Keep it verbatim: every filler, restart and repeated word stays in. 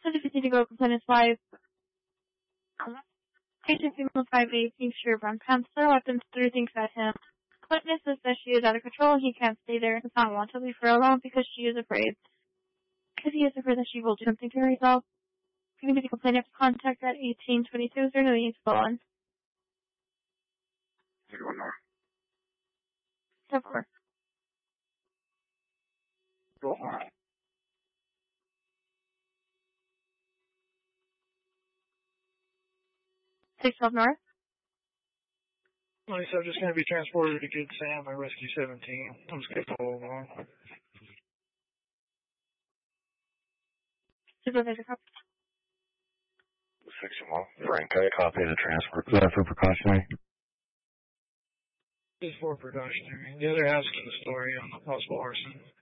City fifty to go, complainant's wife. Patient female five eight, pink shirt, brown pants, there are weapons, three things at him. Witness says that she is out of control, he can't stay there, does not want to leave her alone because she is afraid. Because he is afraid that she will do something to herself. Can you be the complainant for contact at eighteen twenty-two, zero eight one? zero one more. Step four. Roll. six twelve North. Well, so I'm just going to be transported to Good Sam by Rescue seventeen. I'm just going to follow along. Supervisor copy. six one. Frank, I copy the transport. Is that for precautionary? This is for precautionary. The other half of the story on the possible arson.